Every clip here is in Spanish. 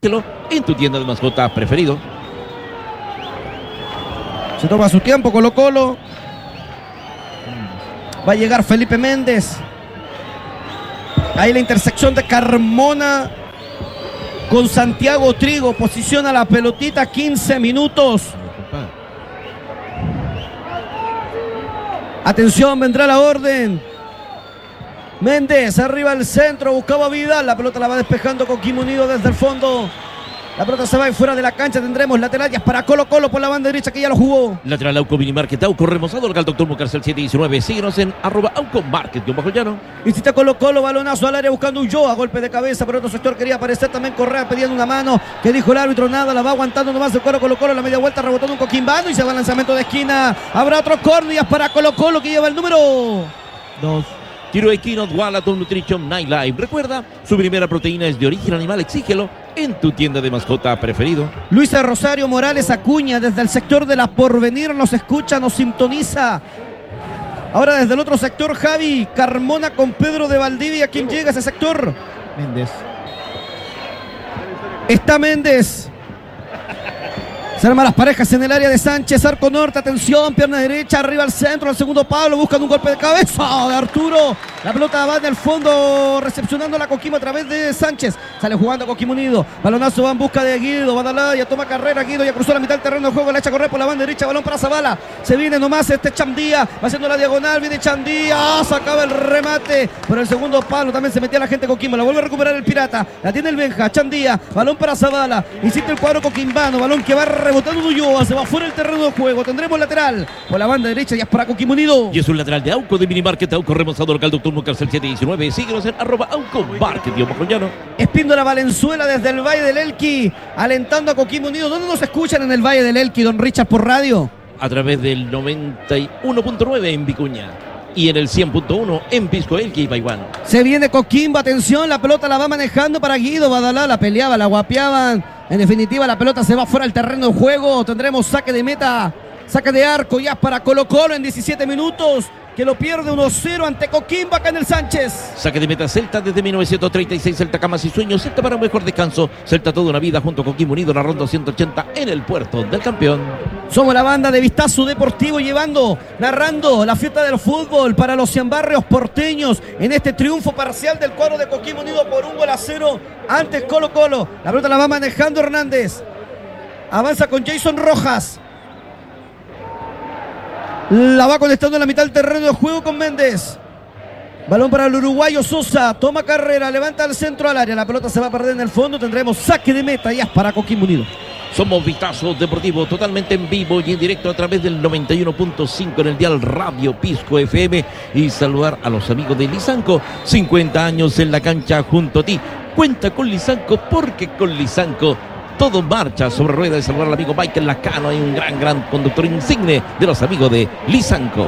en tu tienda de mascotas preferido. Se toma su tiempo Colo-Colo. Va a llegar Felipe Méndez. Ahí la intersección de Carmona con Santiago Trigo. Posiciona la pelotita, 15 minutos. Atención, vendrá la orden. Méndez, arriba al centro, buscaba Vidal. La pelota la va despejando Coquimbo Unido desde el fondo. La pelota se va y fuera de la cancha. Tendremos lateral ya para Colo-Colo por la banda derecha que ya lo jugó. Lateral Auco Minimarket, Auco remozado, local Doctor Mucarcel 719. Síguenos en @Auco Market, bajo llano. Insiste Colo-Colo, balonazo al área buscando un a golpe de cabeza, por otro sector quería aparecer también Correa pidiendo una mano. Que dijo el árbitro, nada, la va aguantando nomás el cuero Colo-Colo, la media vuelta rebotando un coquimbano y se va al lanzamiento de esquina. Habrá otro córner para Colo-Colo que lleva el número 2. Tiro de esquina, Wallaton Nutrition Night Live. Recuerda, su primera proteína es de origen animal, exígelo en tu tienda de mascota preferido. Luisa Rosario Morales Acuña desde el sector de la Porvenir nos escucha, nos sintoniza. Ahora desde el otro sector Javi Carmona con Pedro de Valdivia. ¿Quién llega a ese sector? Méndez. Está Méndez. Se arman las parejas en el área de Sánchez, arco norte, atención, pierna derecha, arriba al centro, al segundo palo, buscan un golpe de cabeza de Arturo. La pelota va en el fondo, recepcionando la Coquimbo a través de Sánchez. Sale jugando Coquimbo Unido. Balonazo va en busca de Guido, Badalaya, toma carrera, Guido ya cruzó la mitad del terreno de juego, la echa a correr por la banda derecha, balón para Zavala. Se viene nomás Chandía, va haciendo la diagonal, viene Chandía, sacaba el remate por el segundo palo, también se metía la gente Coquimbo, la vuelve a recuperar el Pirata, la tiene el Benja, Chandía, balón para Zavala, insiste el cuadro coquimbano, balón que va rebotando Ulloa, se va fuera el terreno de juego, tendremos lateral por la banda derecha, ya es para Coquimbo Unido. Y es un lateral de Auco de Minimarket, Auco remozado, local Doctor Mucarcel 719. Síguenos en @Auco Market, bajo llano. Espíndola Valenzuela desde el Valle del Elqui, alentando a Coquimbo Unido. ¿Dónde nos escuchan en el Valle del Elqui, don Richard, por radio? A través del 91.9 en Vicuña y en el 100.1 en Pisco Elqui y Paiwán. Se viene Coquimbo, atención, la pelota la va manejando para Guido, Badalá, la peleaba, la guapeaban. En definitiva, la pelota se va fuera del terreno de juego. Tendremos saque de meta, saque de arco ya para Colo-Colo en 17 minutos. Que lo pierde 1-0 ante Coquimbo acá en el Sánchez. Saque de meta Celta desde 1936. Celta, camas y sueños. Celta para un mejor descanso. Celta toda una vida junto a Coquimbo Unido. La ronda 180 en el puerto del campeón. Somos la banda de Vistazo Deportivo narrando la fiesta del fútbol para los cianbarrios porteños en este triunfo parcial del cuadro de Coquimbo Unido por 1-0 ante Colo-Colo. La pelota la va manejando Hernández. Avanza con Jason Rojas. La va conectando en la mitad del terreno de juego con Méndez. Balón para el uruguayo Sosa. Toma carrera, levanta el centro al área. La pelota se va a perder en el fondo. Tendremos saque de meta ya para Coquimbo Unido. Somos Vistazo Deportivo, totalmente en vivo y en directo a través del 91.5 en el dial Radio Pisco FM. Y saludar a los amigos de Lisanco. 50 años en la cancha junto a ti. Cuenta con Lisanco porque con Lisanco todo marcha sobre ruedas. De saludar al amigo Michael Lacano, hay un gran conductor insigne de los amigos de Lisanco.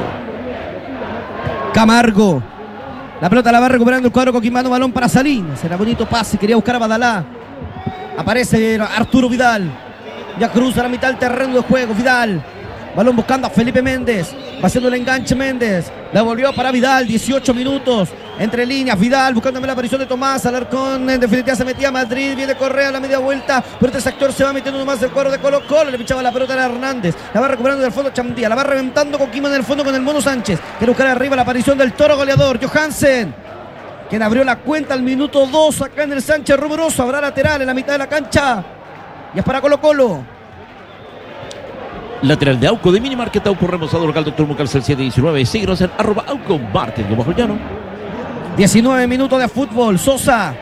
Camargo. La pelota la va recuperando el cuadro coquimbano, balón para Salinas. Era bonito pase, quería buscar a Badalá. Aparece Arturo Vidal. Ya cruza la mitad del terreno de juego, Vidal. Balón buscando a Felipe Méndez. Va haciendo el enganche Méndez. La volvió para Vidal, 18 minutos. Entre líneas, Vidal buscándome la aparición de Tomás Alarcón. En definitiva se metía a Madrid. Viene Correa a la media vuelta. Por este sector se va metiendo nomás el cuadro de Colo-Colo. Le pinchaba la pelota a Hernández. La va recuperando del fondo Chandía. La va reventando Coquimbo en el fondo con el Mono Sánchez. Quiere buscar arriba la aparición del toro goleador, Johansen, quien abrió la cuenta al minuto 2 acá en el Sánchez Rumoroso. Habrá lateral en la mitad de la cancha. Y es para Colo-Colo. Lateral de Auco de Minimarket, Auco remozado, local Doctor Mucarcel 719. Síguenos en @Auco Market, bajo llano. 19 minutos de fútbol. Sosa.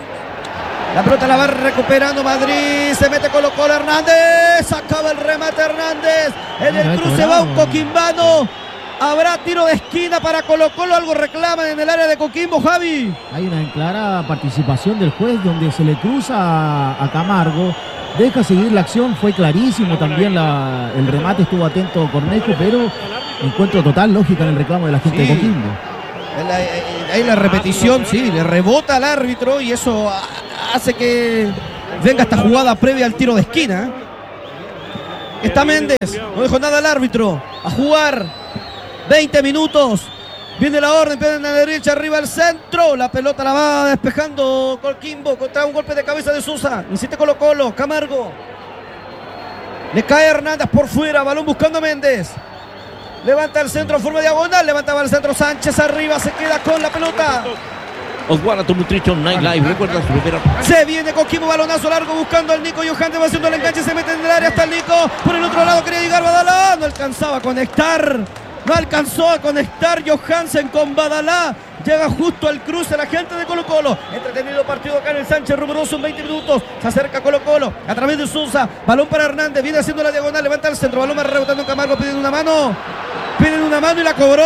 La pelota la va recuperando Madrid. Se mete Colo-Colo Hernández. Acaba el remate Hernández. En el cruce va un coquimbano. Habrá tiro de esquina para Colo-Colo. Algo reclaman en el área de Coquimbo, Javi. Hay una clara participación del juez donde se le cruza a Camargo. Deja seguir la acción, fue clarísimo también el remate, estuvo atento Cornejo, pero encuentro total lógica en el reclamo de la gente de Coquimbo. Ahí la repetición, sí, le rebota al árbitro y eso hace que venga esta jugada previa al tiro de esquina. Está Méndez, no dejó nada al árbitro, a jugar 20 minutos. Viene la orden, viene a la derecha, arriba al centro. La pelota la va despejando Coquimbo contra un golpe de cabeza de Sosa. Insiste Colo-Colo, Camargo. Le cae Hernández por fuera, balón buscando a Méndez. Levanta el centro en forma diagonal, levantaba el centro Sánchez arriba, se queda con la pelota. Oswara tu Nutrition Nightlife, recuerda su primera. Se viene Coquimbo, balonazo largo buscando al Nico Johansen, va haciendo el enganche, se mete en el área hasta el Nico. Por el otro lado quería llegar Badalá, no alcanzaba a conectar. No alcanzó a conectar Johansen con Badalá. Llega justo al cruce la gente de Colo-Colo. Entretenido partido acá en el Sánchez Rumoroso en 20 minutos. Se acerca Colo-Colo a través de Sousa. Balón para Hernández. Viene haciendo la diagonal. Levanta el centro. Balón rebotando en Camargo. Piden una mano. Piden una mano y la cobró.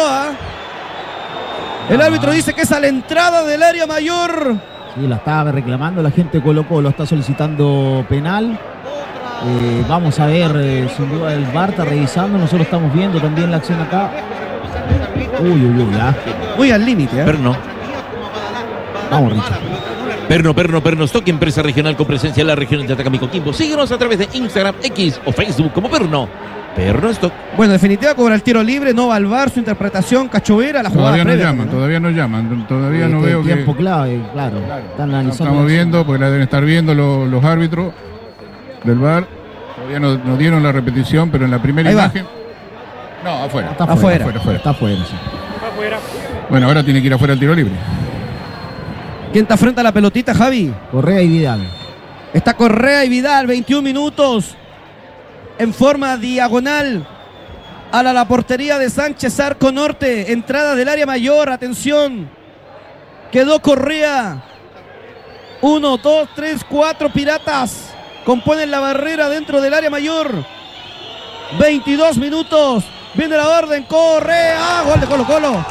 El árbitro dice que es a la entrada del área mayor. Sí, la estaba reclamando la gente de Colo-Colo. Está solicitando penal. Vamos a ver, sin duda el VAR está revisando. Nosotros estamos viendo también la acción acá. Uy, ya. Muy al límite, ¿eh? Perno. Vamos, Richard. Perno, Stock, empresa regional con presencia en la región de Atacama y Coquimbo. Síguenos a través de Instagram, X o Facebook como Perno Stock. Bueno, en definitiva cobra el tiro libre, no va al VAR, su interpretación, Cachovera, la jugada previa. Todavía no llaman, todavía no veo tiempo clave, claro. Están analizando. Estamos viendo, porque la deben estar viendo los árbitros del VAR. Todavía no dieron la repetición, pero en la primera imagen. No, afuera. Está afuera. Está afuera, sí. Bueno, ahora tiene que ir afuera el tiro libre. ¿Quién está frente a la pelotita, Javi? Correa y Vidal. Está Correa y Vidal, 21 minutos. En forma diagonal. A la portería de Sánchez, arco norte. Entrada del área mayor, atención. Quedó Correa. 1, 2, 3, 4 piratas. Componen la barrera dentro del área mayor. 22 minutos. Viene la orden. Correa. Gol de Colo-Colo.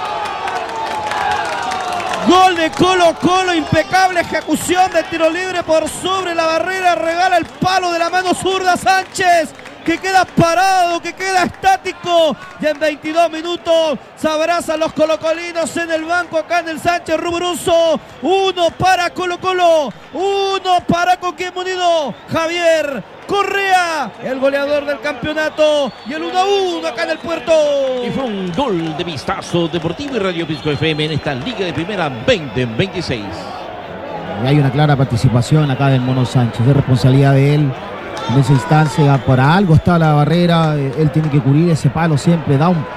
Gol de Colo-Colo. Impecable ejecución de tiro libre por sobre la barrera. Regala el palo de la mano zurda Sánchez, que queda parado, que queda estático. Ya en 22 minutos se abrazan los colocolinos en el banco acá en el Sánchez Rumoroso. 1 para Colo-Colo, 1 para Coquimbo Unido. Javier Correa, el goleador del campeonato, y el 1-1 acá en el puerto. Y fue un gol de Vistazo Deportivo y Radio Pisco FM en esta Liga de Primera 2026. Y hay una clara participación acá del Mono Sánchez, es responsabilidad de él. En esa instancia, para algo está la barrera, él tiene que cubrir ese palo siempre, da un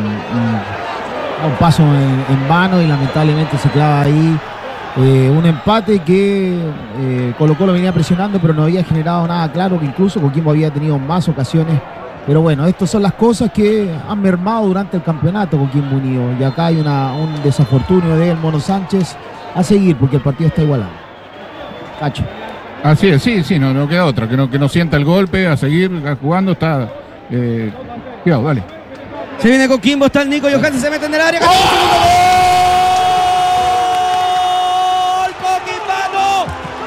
paso en vano y lamentablemente se clava ahí. Un empate que Colo-Colo venía presionando, pero no había generado nada claro, que incluso Coquimbo había tenido más ocasiones. Pero bueno, estas son las cosas que han mermado durante el campeonato Coquimbo Unido. Y acá hay un desafortunio del Mono Sánchez a seguir, porque el partido está igualado. Cacho. Así es, sí, no queda otra, que no sienta el golpe, a seguir jugando, está... cuidado, dale. Se viene Coquimbo, está el Nico Johansen, se mete en el área. ¡Gol! ¡Coquimbano!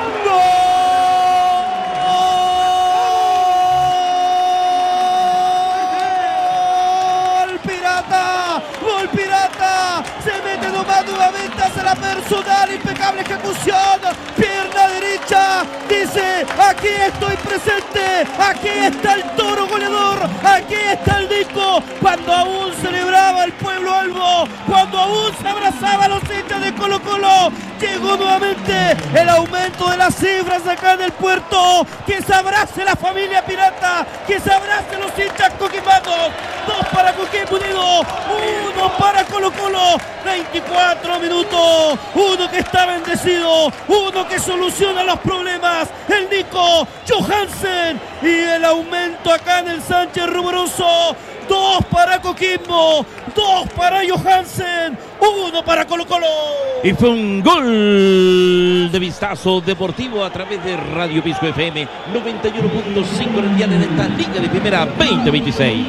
¡Gol! ¡Pirata! ¡Gol Pirata! Se mete nomás nuevamente, hace la personal, impecable ejecución. Pierna derecha, dice: aquí estoy presente, aquí está el toro goleador, aquí está el Nico. Cuando aún celebraba el pueblo albo, cuando aún se abrazaba a los hinchas de Colo-Colo, llegó nuevamente el aumento de las cifras acá en el puerto. Que se abrace la familia pirata, que se abrace los hinchas coquimbanos. 2 para Coquimbo Unido, 1 para Colo-Colo. 24 minutos, uno que está bendecido, uno que soluciona los problemas, el Nico Johansen, y el aumento acá en el Sánchez Rumoroso. 2 para Coquimbo, 2 para Johansen, 1 para Colo-Colo. Y fue un gol de Vistazo Deportivo a través de Radio Pisco FM 91.5 en el dial en esta Liga de Primera 2026.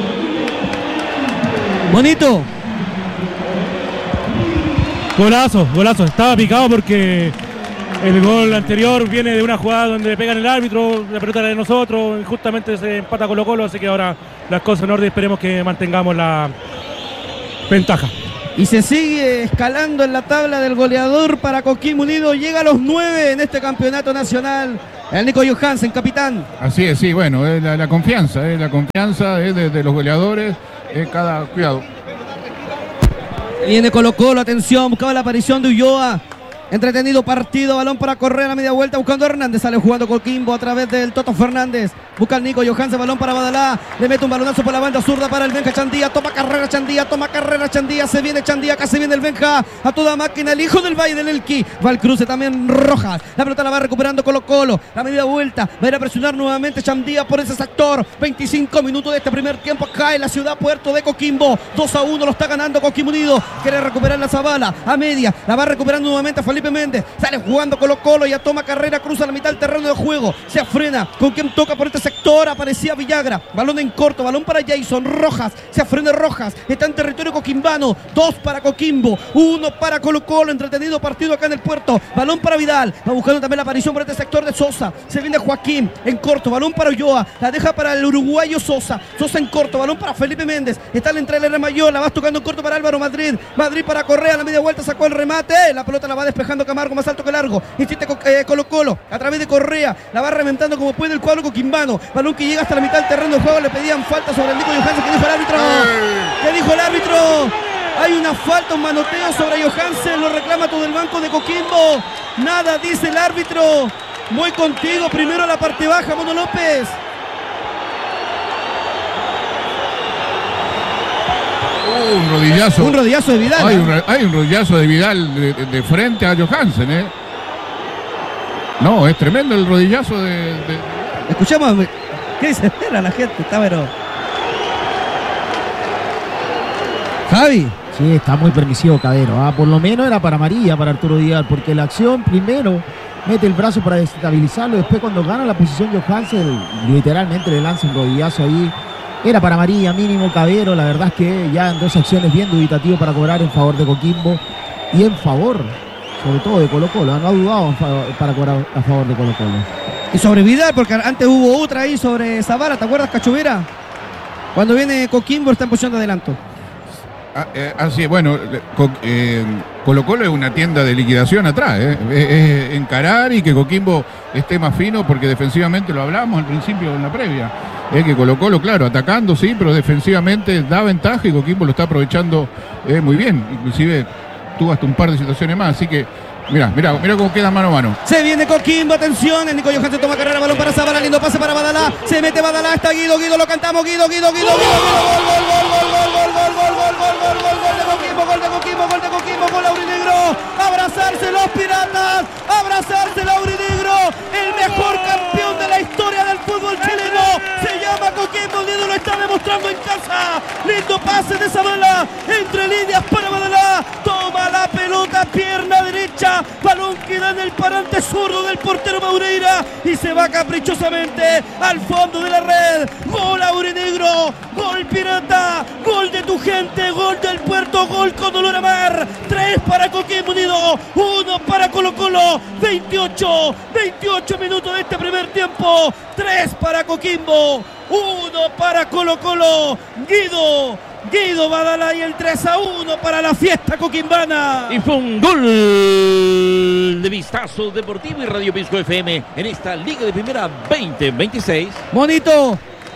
Bonito. Golazo. Estaba picado porque el gol anterior viene de una jugada donde le pegan el árbitro, la pelota era de nosotros, justamente se empata Colo-Colo, así que ahora las cosas en orden, esperemos que mantengamos la ventaja. Y se sigue escalando en la tabla del goleador para Coquimbo Unido, llega a los 9 en este campeonato nacional. El Nico Johansen, capitán. Así es, sí, bueno, es la confianza, es de los goleadores, cuidado. Viene Colo-Colo, atención, buscaba la aparición de Ulloa. Entretenido partido, balón para correr a la media vuelta, buscando a Hernández, sale jugando Coquimbo a través del Toto Fernández, busca al Nico Johansen, balón para Badalá, le mete un balonazo por la banda zurda para el Benja Chandía, toma carrera Chandía, se viene Chandía, casi viene el Benja, a toda máquina, el hijo del Valle del Elqui, va al cruce también Rojas, la pelota la va recuperando Colo-Colo, la media vuelta, va a ir a presionar nuevamente Chandía por ese sector, 25 minutos de este primer tiempo acá en la ciudad puerto de Coquimbo, 2-1 lo está ganando Coquimbo Unido, quiere recuperar la Zabala, a media, la va recuperando nuevamente Felipe Méndez, sale jugando Colo-Colo, ya toma carrera, cruza la mitad del terreno de juego, se frena, con quien toca por este sector, aparecía Villagra, balón en corto, balón para Jason, Rojas, se frena Rojas, está en territorio coquimbano, 2 para Coquimbo, 1 para Colo-Colo, entretenido partido acá en el puerto, balón para Vidal, va buscando también la aparición por este sector de Sosa, se viene Joaquín, en corto, balón para Ulloa, la deja para el uruguayo Sosa en corto, balón para Felipe Méndez, está en la entrada del Mayor, la va tocando en corto para Álvaro Madrid para Correa, a la media vuelta sacó el remate, la pelota la va despejando Camargo, más alto que largo, insiste Colo-Colo, a través de Correa, la va reventando como puede el cuadro coquimbano, balón que llega hasta la mitad del terreno de juego, le pedían falta sobre el Nico Johansen, ¿qué dijo el árbitro? ¿Qué dijo el árbitro? Hay una falta, un manoteo sobre Johansen, lo reclama todo el banco de Coquimbo, nada dice el árbitro, voy contigo, primero a la parte baja, Mono López. Un rodillazo de Vidal. Hay un rodillazo de Vidal de frente a Johansen, No, es tremendo el rodillazo de... Escuchamos, ¿qué dice? Espera la gente, está pero... Javi. Sí, está muy permisivo Cabero. Por lo menos era para amarilla, para Arturo Vidal, porque la acción primero mete el brazo para desestabilizarlo, después cuando gana la posición Johansen, literalmente le lanza un rodillazo ahí. Era para amarilla mínimo Cabero, la verdad es que ya en 2 acciones bien dubitativo para cobrar en favor de Coquimbo y en favor, sobre todo de Colo-Colo, no ha dudado para cobrar a favor de Colo-Colo. Y sobre Vidal, porque antes hubo otra ahí sobre Zavara, ¿te acuerdas, Cachovera? Cuando viene Coquimbo está en posición de adelanto. Así, bueno, Colo-Colo es una tienda de liquidación atrás, es encarar y que Coquimbo esté más fino, porque defensivamente lo hablamos al principio en la previa, es que Colo-Colo, claro, atacando sí, pero defensivamente da ventaja y Coquimbo lo está aprovechando muy bien, inclusive tuvo hasta un par de situaciones más, así que mira cómo queda mano a mano. Se viene Coquimbo, atención, el Nico Johansen toma carrera, balón para Zabala, lindo pase para Badalá, se mete Badalá, está Guido, lo cantamos, Guido, gol de Coquimbo, gol aurinegro, abrazarse los piratas, abrazarse el aurinegro, el mejor campeón de la historia del fútbol chileno, se llama Coquimbo Unido, lo está demostrando en casa, lindo pase de Zabala, entre líneas para Badalá, toma la pelota, pierna derecha, balón que da en el parante zurdo del portero Maureira y se va caprichosamente al fondo de la red, gol aurinegro, gol pirata, gol de tu gente, gol del puerto, gol con olor a mar, 3 para Coquimbo Unido, 1 para Colo-Colo, 28 minutos de este primer tiempo, 3 para Coquimbo, 1 para Colo-Colo, Guido Badalá y el 3-1 para la fiesta coquimbana. Y fue un gol de Vistazo Deportivo y Radio Pisco FM en esta Liga de Primera 2026. Bonito.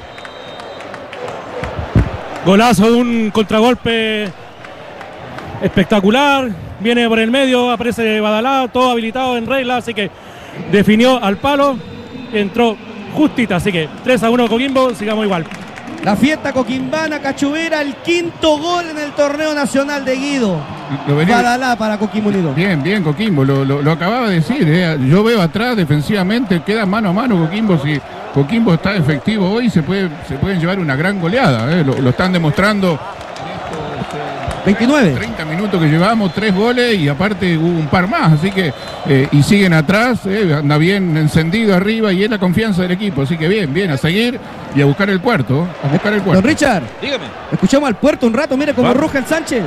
Golazo de un contragolpe espectacular. Viene por el medio, aparece Badalá, todo habilitado en regla, así que definió al palo, entró justita, así que 3-1 Coquimbo, sigamos igual. La fiesta coquimbana, Cachovera, el 5º gol en el torneo nacional de Guido. Badalá para Coquimbo Unido. Bien, Coquimbo, lo acababa de decir. Yo veo atrás defensivamente, queda mano a mano Coquimbo. Si Coquimbo está efectivo hoy, se pueden llevar una gran goleada. Lo están demostrando. 29. 30 minutos que llevamos, 3 goles y aparte hubo un par más, así que y siguen atrás, anda bien encendido arriba y es la confianza del equipo, así que bien, a seguir y a buscar el puerto. Don Richard, dígame. Escuchamos al puerto un rato, mire cómo ruge el Sánchez.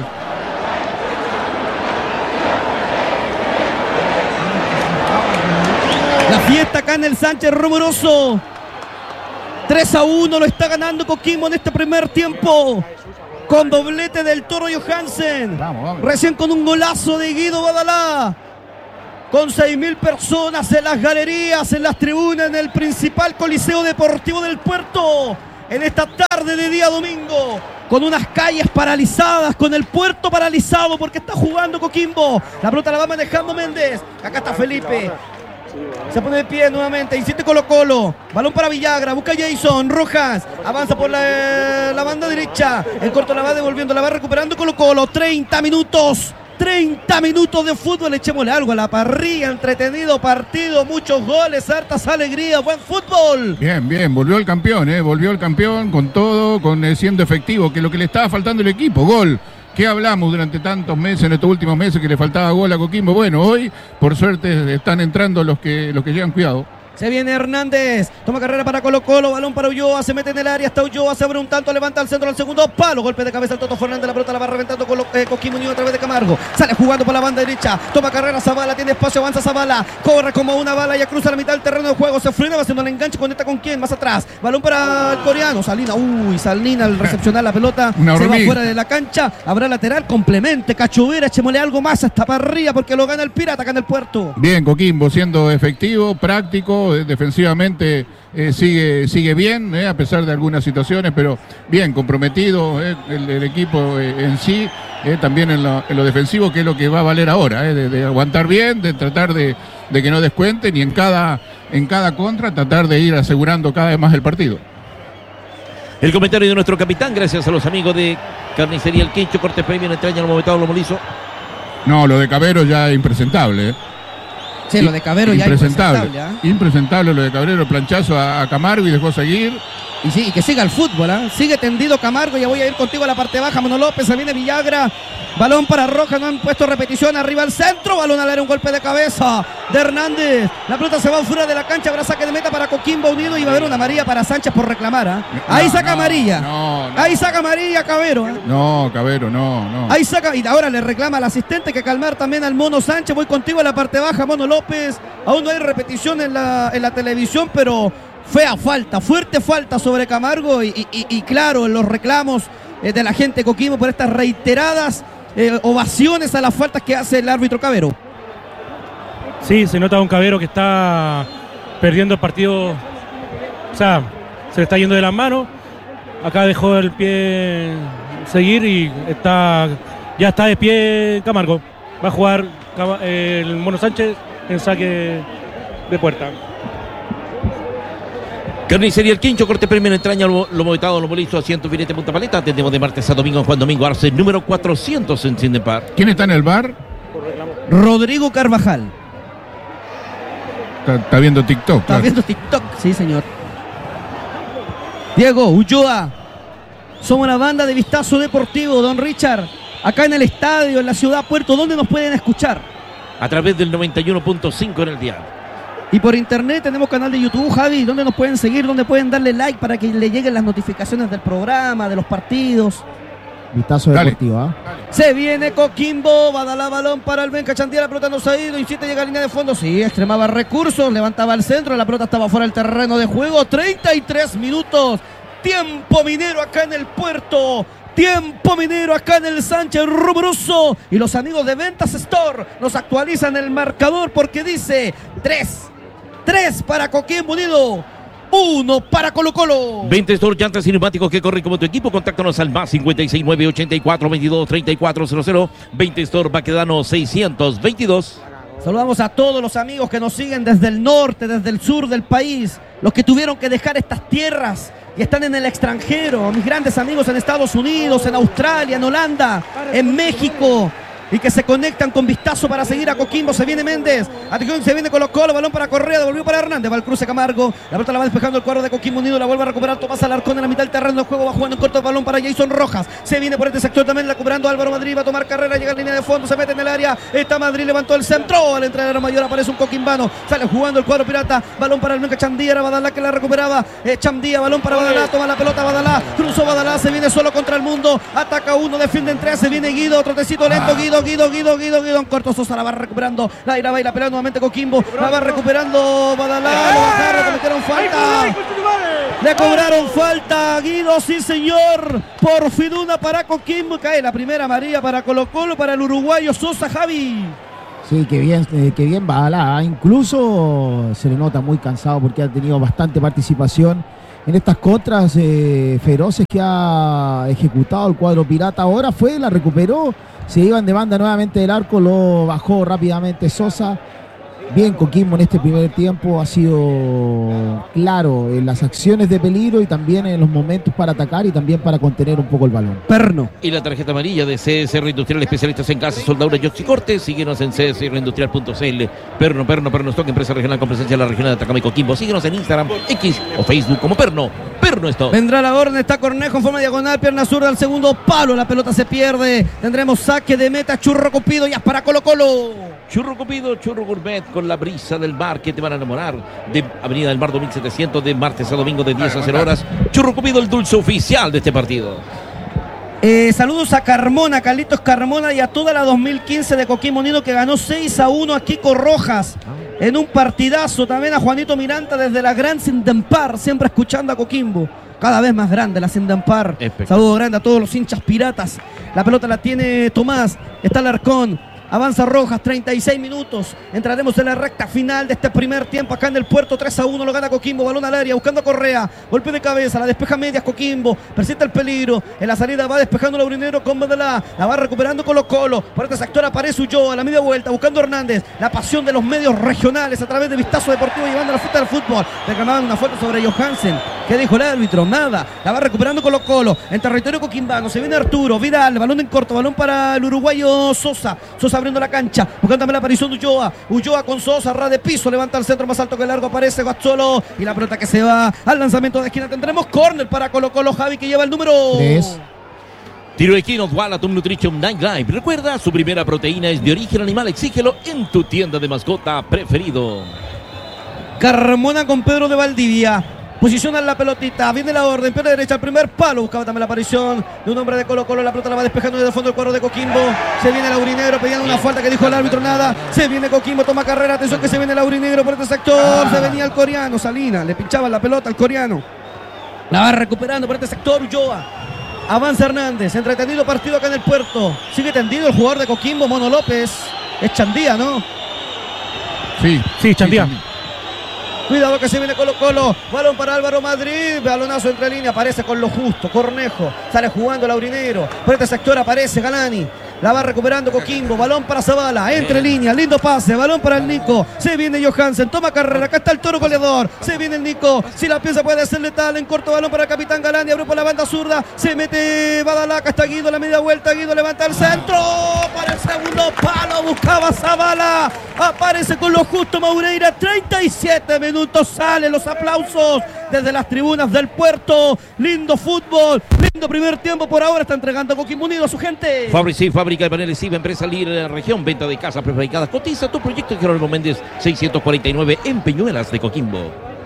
La fiesta acá en el Sánchez rumoroso. 3-1 lo está ganando Coquimbo en este primer tiempo. Con doblete del Toro Johansen. Vamos. Recién con un golazo de Guido Badalá. Con 6.000 personas en las galerías, en las tribunas, en el principal coliseo deportivo del puerto. en esta tarde de día domingo, con unas calles paralizadas, con el puerto paralizado porque está jugando Coquimbo. La pelota la va manejando Méndez. Acá está Felipe. Se pone de pie nuevamente, insiste Colo-Colo. Balón para Villagra, busca Jason Rojas. Avanza por la banda derecha. El corto la va devolviendo, la va recuperando Colo-Colo. 30 minutos de fútbol. Echémosle algo a la parrilla. Entretenido partido, muchos goles, hartas alegrías, buen fútbol. Bien, volvió el campeón, volvió el campeón con todo, siendo efectivo, que es lo que le estaba faltando al equipo, gol. ¿Qué hablamos durante tantos meses, en estos últimos meses, que le faltaba gol a Coquimbo? Bueno, hoy, por suerte, están entrando los que llevan cuidado. Se viene Hernández, toma carrera para Colo-Colo, balón para Ulloa, se mete en el área, está Ulloa, se abre un tanto, levanta al centro al segundo palo, golpe de cabeza al Toto Fernández, la pelota la va reventando con Coquimbo Unido a través de Camargo, sale jugando por la banda derecha, toma carrera Zavala, tiene espacio, avanza Zavala, corre como una bala, ya cruza la mitad del terreno de juego, se frena, va haciendo el enganche, conecta con quién, más atrás, balón para el coreano, Salina, Salina al recepcionar la pelota, se va fuera de la cancha, habrá lateral, complemente, Cachovera, echémosle algo más hasta para arriba porque lo gana el Pirata acá en el puerto. Bien, Coquimbo siendo efectivo, práctico, defensivamente sigue bien, a pesar de algunas situaciones, pero bien comprometido el equipo en sí, también en lo defensivo, que es lo que va a valer ahora, de aguantar bien, de tratar de que no descuenten y en cada contra tratar de ir asegurando cada vez más el partido. El comentario de nuestro capitán, gracias a los amigos de Carnicería El Quincho, corte premio en extraña, lo movetado, lo molizo. No, lo de Cabero ya impresentable, Sí, lo de Cabero ya impresentable. Impresentable lo de Cabero, planchazo a Camargo y dejó seguir. Y sí, que siga el fútbol, sigue tendido Camargo, ya voy a ir contigo a la parte baja, Mono López, se viene Villagra, balón para Rojas, no han puesto repetición, arriba al centro, balón al área, un golpe de cabeza de Hernández, la pelota se va fuera de la cancha, habrá saque de meta para Coquimbo Unido y va a haber una amarilla para Sánchez por reclamar, ahí saca amarilla, ahí saca amarilla Cabero, No, Cabero, no. Ahí saca, y ahora le reclama al asistente que calmar también al Mono Sánchez, voy contigo a la parte baja, Mono López, aún no hay repetición en la televisión, pero fea falta, fuerte falta sobre Camargo y claro, en los reclamos de la gente de Coquimbo por estas reiteradas ovaciones a las faltas que hace el árbitro Cabero. Sí, se nota un Cabero que está perdiendo el partido, o sea, se le está yendo de las manos. Acá dejó el pie seguir y ya está de pie Camargo. Va a jugar el Mono Sánchez en saque de puerta. Carnicería El Quincho, corte premio en entraña, lo movetado, lo molizo, asiento, filete, punta paleta. Atendemos de martes a domingo, Juan Domingo Arce, número 400 en Cindepar. ¿Quién está en el bar? Rodrigo Carvajal. Está viendo TikTok. Está viendo TikTok, sí señor. Diego Ulloa. Somos una banda de Vistazo Deportivo, don Richard. Acá en el estadio, en la ciudad Puerto, ¿dónde nos pueden escuchar? A través del 91.5 en el dial. Y por internet tenemos canal de YouTube, Javi, ¿dónde nos pueden seguir? ¿Dónde pueden darle like para que le lleguen las notificaciones del programa, de los partidos? Vistazo deportivo, Se viene Coquimbo, va a dar la balón para el Benca Chandía, la pelota no se ha ido, insiste, llega a línea de fondo, sí, extremaba recursos, levantaba al centro, la pelota estaba fuera del terreno de juego, 33 minutos, tiempo minero acá en el puerto. Tiempo minero acá en el Sánchez Rumoroso. Y los amigos de Ventas Store nos actualizan el marcador porque dice 3 para Coquimbo Unido, 1 para Colo-Colo. 20 Store, llantas y neumáticos que corren como tu equipo. Contáctanos al más 569 84 22 3400. 20 Store, Baquedano 622. Saludamos a todos los amigos que nos siguen desde el norte, desde el sur del país, los que tuvieron que dejar estas tierras y están en el extranjero, mis grandes amigos en Estados Unidos, en Australia, en Holanda, en México, y que se conectan con Vistazo para seguir a Coquimbo. Se viene Méndez, atención, se viene Colo-Colo, balón para Correa, devolvió para Hernández, va el cruce Camargo, la pelota la va despejando el cuadro de Coquimbo Unido, la vuelve a recuperar Tomás Alarcón en la mitad del terreno de juego, va jugando en corto el balón para Jason Rojas, se viene por este sector también, la cobrando Álvaro Madrid, va a tomar carrera, llega a línea de fondo, se mete en el área, está Madrid, levantó el centro, al entrenador mayor aparece un coquimbano, sale jugando el cuadro pirata, balón para el Benca Chandía, era Badalá que la recuperaba, Chandía, balón para Badalá, toma la pelota Badalá, cruzó Badalá, se viene solo contra el mundo, ataca uno, defienden tres, se viene Guido, trotecito lento, Guido en corto, Sosa la va recuperando, la irá, va y la pelea nuevamente Coquimbo, la va recuperando Badalá, lo bajaron, cometieron falta, le cobraron falta, Guido, sí señor, por fin una para Coquimbo, cae la primera amarilla para Colo-Colo, para el uruguayo Sosa, Javi. Sí, que bien Badalá, incluso se le nota muy cansado porque ha tenido bastante participación en estas contras feroces que ha ejecutado el cuadro pirata. Ahora la recuperó, se iban de banda nuevamente del arco, lo bajó rápidamente Sosa. Bien Coquimbo en este primer tiempo, ha sido claro en las acciones de peligro y también en los momentos para atacar y también para contener un poco el balón. Perno. Y la tarjeta amarilla de CSR Industrial, especialistas en casas, soldaduras y oxicortes. Síguenos en csrindustrial.cl. Perno Stock, empresa regional con presencia en la región de Atacama y Coquimbo. Síguenos en Instagram, X o Facebook como Perno Stock. Vendrá la orden, está Cornejo en forma diagonal, pierna zurda al segundo palo, la pelota se pierde. Tendremos saque de meta, Churro Cupido, ya es para Colo Colo. Churro Cupido, Churro Gourmet, con la brisa del mar que te van a enamorar. De Avenida del Mar 2700, de martes a domingo de 10 a 0 horas. Churro Cupido, el dulce oficial de este partido. Saludos a Carmona, Carlitos Carmona, y a toda la 2015 de Coquimbo Unido, que ganó 6-1 a Kiko Rojas en un partidazo. También a Juanito Miranda desde la Gran Sindempar, siempre escuchando a Coquimbo. Cada vez más grande la Sindempar. Saludo grande a todos los hinchas piratas. La pelota la tiene Tomás, está Alarcón. Avanza Rojas, 36 minutos. Entraremos en la recta final de este primer tiempo acá en el puerto. 3-1, lo gana Coquimbo. Balón al área, buscando a Correa. Golpe de cabeza, la despeja medias Coquimbo. Persiste el peligro. En la salida va despejando el Laurinegro con Badalá. La va recuperando Colo Colo. Por este sector aparece Ulloa a la media vuelta, buscando a Hernández. La pasión de los medios regionales a través de Vistazo Deportivo, llevando la fiesta del fútbol. Reclamaban una foto sobre Johansen. ¿Qué dijo el árbitro? Nada. La va recuperando Colo Colo. En territorio coquimbano se viene Arturo Vidal. Balón en corto, balón para el uruguayo Sosa. Sosa abriendo la cancha, buscando también la aparición de Ulloa. Ulloa con Sosa, ras de piso, levanta el centro más alto que largo, aparece Guazzolo y la pelota que se va al lanzamiento de esquina. Tendremos córner para Colo Colo, Javi, que lleva el número 3. Tiro de esquina, Walatum Nutrition Night Live. Recuerda, su primera proteína es de origen animal. Exígelo en tu tienda de mascota preferido. Carmona con Pedro de Valdivia. Posiciona la pelotita, viene la orden, pierna derecha, el primer palo, buscaba también la aparición de un hombre de Colo Colo, la pelota la va despejando desde el fondo del cuadro de Coquimbo, se viene Laurinegro pidiendo una falta que dijo el árbitro, nada, se viene Coquimbo, toma carrera, atención que se viene Laurinegro por este sector, se venía el coreano, Salina, le pinchaba la pelota al coreano, la va recuperando por este sector Ulloa, avanza Hernández, entretenido partido acá en el puerto, sigue tendido el jugador de Coquimbo, Mono López, es Chandía, ¿no? Sí, Chandía. Cuidado que se viene Colo Colo. Balón para Álvaro Madrid. Balonazo entre línea. Aparece con lo justo. Cornejo. Sale jugando Laurinegro. Por este sector aparece Galani. La va recuperando Coquimbo. Balón para Zavala. Entre línea. Lindo pase. Balón para el Nico. Se viene Johansen. Toma carrera. Acá está el toro goleador. Se viene el Nico. Si la piensa puede ser letal. En corto balón para el capitán Galani. Abrió por la banda zurda. Se mete Badalá. Acá está Guido. La media vuelta. Guido levanta el centro. Para el segundo palo. Buscaba Zavala. Aparece con lo justo Maureira. 37 minutos. Salen los aplausos desde las tribunas del puerto. Lindo fútbol. Lindo primer tiempo por ahora. Está entregando Coquimbo Unido a su gente. Fabrici, fábrica de paneles IVA, empresa líder de la región, venta de casas prefabricadas. Cotiza tu proyecto en Jerónimo Méndez 649 en Peñuelas de Coquimbo.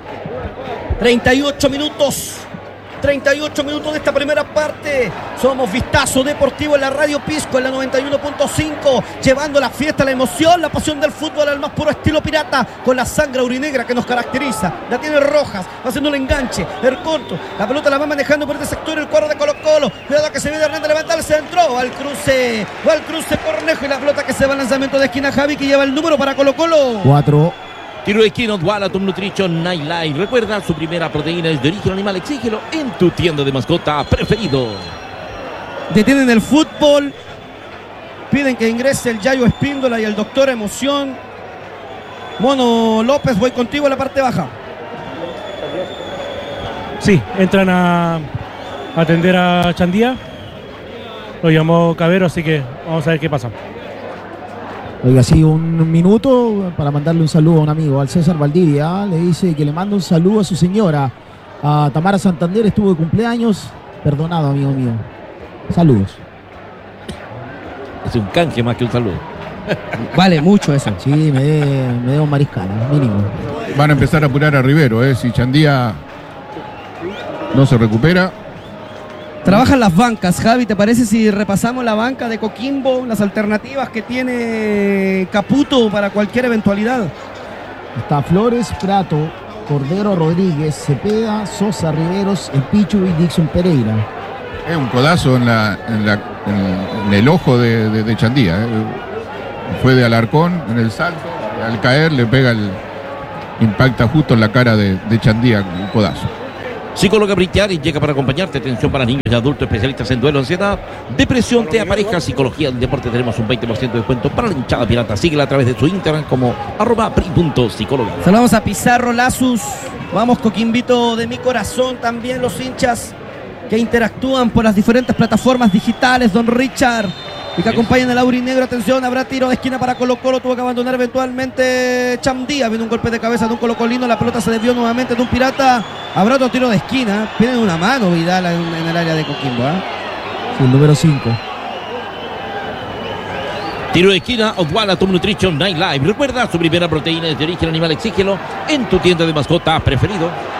38 minutos. 38 minutos de esta primera parte. Somos Vistazo Deportivo en la Radio Pisco, en la 91.5, llevando la fiesta, la emoción, la pasión del fútbol al más puro estilo pirata, con la sangre aurinegra que nos caracteriza. La tiene Rojas, va haciendo el enganche, el corto, la pelota la va manejando por este sector el cuadro de Colo Colo. Cuidado que se viene Hernández, levanta el centro, va al cruce Cornejo y la pelota que se va al lanzamiento de esquina, Javi, que lleva el número para Colo Colo. 4. Tiro de esquina, Walatum Nutrition Night Live. Recuerda, su primera proteína es de origen animal. Exígelo en tu tienda de mascota preferido. Detienen el fútbol. Piden que ingrese el Yayo Espíndola y el doctor Emoción. Mono López, voy contigo a la parte baja. Sí, entran a atender a Chandía. Lo llamó Cabero, así que vamos a ver qué pasa. Oiga, sí, un minuto para mandarle un saludo a un amigo, al César Valdivia. Le dice que le manda un saludo a su señora, a Tamara Santander, estuvo de cumpleaños. Perdonado, amigo mío. Saludos. Es un canje más que un saludo. Vale mucho eso. Sí, me debo un mariscal, mínimo. Van a empezar a apurar a Rivero, si Chandía no se recupera. Trabajan las bancas, Javi, ¿te parece si repasamos la banca de Coquimbo, las alternativas que tiene Caputo para cualquier eventualidad? Está Flores, Prato, Cordero, Rodríguez, Cepeda, Sosa, Riveros, El Pichu y Dixon Pereira. Es un codazo en el ojo de Chandía. Fue de Alarcón en el salto, al caer le pega impacta justo en la cara de Chandía, un codazo. Psicóloga Brichiari llega para acompañarte. Atención para niños y adultos, especialistas en duelo, ansiedad, depresión, te apareja, psicología del deporte. Tenemos un 20% de descuento para la hinchada pirata. Síguela a través de su Instagram como @pri.psicóloga. Saludamos a Pizarro, Lazus. Vamos, Coquimbito de mi corazón. También los hinchas que interactúan por las diferentes plataformas digitales, don Richard, y que acompañan el aurinegro. Atención, habrá tiro de esquina para Colo Colo. Tuvo que abandonar eventualmente Chamdía. Viene un golpe de cabeza de un colocolino. La pelota se desvió nuevamente de un pirata. Habrá otro tiro de esquina. Tiene una mano Vidal en el área de Coquimbo. Sí, el número 5. Tiro de esquina, Odwalla Tom Nutrition Night Live. Recuerda, su primera proteína es de origen animal. Exígelo en tu tienda de mascotas preferido.